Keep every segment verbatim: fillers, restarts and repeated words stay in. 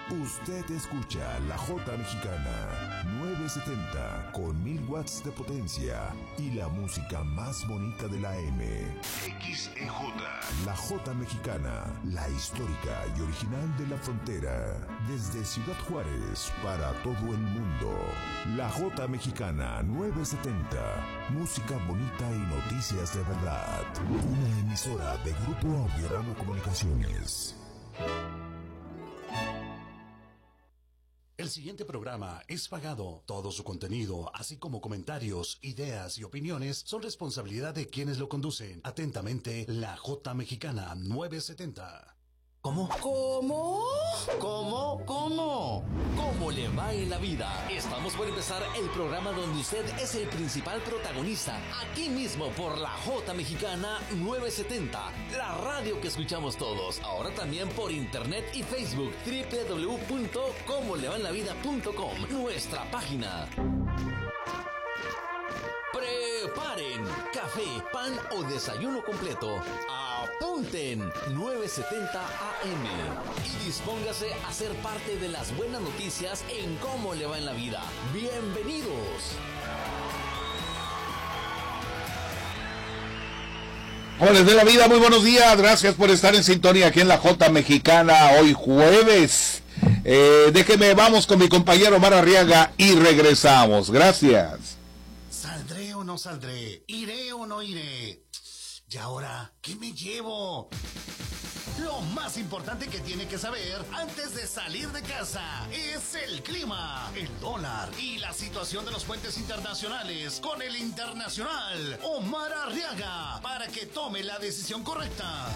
Usted escucha la Jota Mexicana nueve setenta con mil watts de potencia y la música más bonita de la M. X E J. La Jota Mexicana, la histórica y original de la frontera. Desde Ciudad Juárez para todo el mundo. La Jota Mexicana nueve setenta. Música bonita y noticias de verdad. Una emisora de Grupo Audiorama Comunicaciones. El siguiente programa es pagado. Todo su contenido, así como comentarios, ideas y opiniones, son responsabilidad de quienes lo conducen. Atentamente, la Jota Mexicana nueve setenta. ¿Cómo? ¿Cómo? ¿Cómo? ¿Cómo? ¿Cómo le va en la vida? Estamos por empezar el programa donde usted es el principal protagonista. Aquí mismo por la Jota Mexicana nueve setenta. La radio que escuchamos todos. Ahora también por internet y Facebook. doble u doble u doble u punto como le va en la vida punto com. Nuestra página. Preparen café, pan o desayuno completo. Apunten nueve setenta A M y dispóngase a ser parte de las buenas noticias en Cómo le va en la vida. Bienvenidos. ¿Cómo les ve la vida? Muy buenos días, gracias por estar en sintonía aquí en la Jota Mexicana hoy jueves. Eh, déjeme, vamos con mi compañero Omar Arriaga y regresamos. Gracias. ¿Saldré o no saldré? ¿Iré o no iré? ¿Y ahora qué me llevo? Lo más importante que tiene que saber antes de salir de casa es el clima, el dólar y la situación de los puentes internacionales con el internacional Omar Arriaga para que tome la decisión correcta.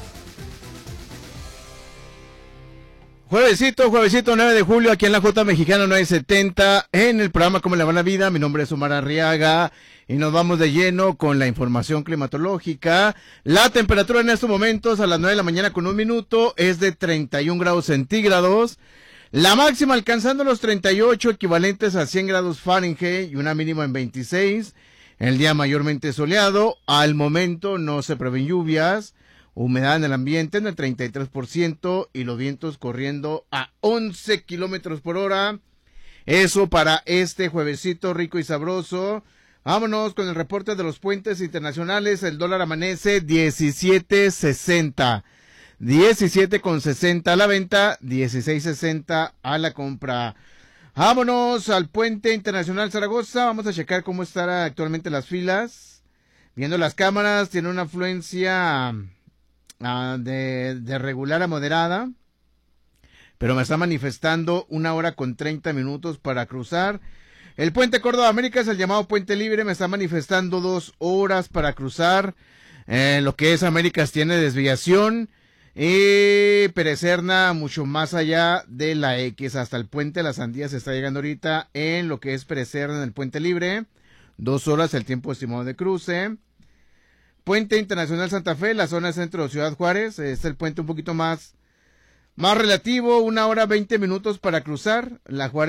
Juevesito, juevesito nueve de julio, aquí en la Jota Mexicana nueve setenta, en el programa Cómo le va la vida. Mi nombre es Omar Arriaga y nos vamos de lleno con la información climatológica. La temperatura en estos momentos a las nueve de la mañana con un minuto es de treinta y un grados centígrados. La máxima alcanzando los treinta y ocho, equivalentes a cien grados Fahrenheit, y una mínima en veintiséis. El día mayormente soleado. Al momento no se prevén lluvias. Humedad en el ambiente en el treinta y tres por ciento y los vientos corriendo a once kilómetros por hora. Eso para este juevesito rico y sabroso. Vámonos con el reporte de los puentes internacionales. El dólar amanece diecisiete sesenta. diecisiete con sesenta a la venta, dieciséis sesenta a la compra. Vámonos al puente internacional Zaragoza. Vamos a checar cómo están actualmente las filas. Viendo las cámaras, tiene una afluencia Uh, de, de regular a moderada, pero me está manifestando una hora con treinta minutos para cruzar. El puente Córdoba América es el llamado puente libre, me está manifestando dos horas para cruzar. Eh, lo que es Américas tiene desviación y Perecerna mucho más allá de la X, hasta el puente Las Sandías se está llegando ahorita en lo que es Perecerna en el puente libre. Dos horas el tiempo estimado de cruce. Puente Internacional Santa Fe, la zona centro de Ciudad Juárez, es el puente un poquito más, más relativo, una hora veinte minutos para cruzar. La Juárez